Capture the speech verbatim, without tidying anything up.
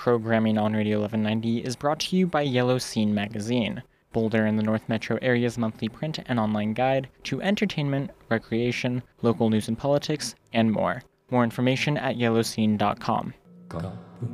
Programming on Radio eleven ninety is brought to you by Yellow Scene Magazine, Boulder and the North Metro area's monthly print and online guide to entertainment, recreation, local news and politics, and more. More information at yellow scene dot com. Go.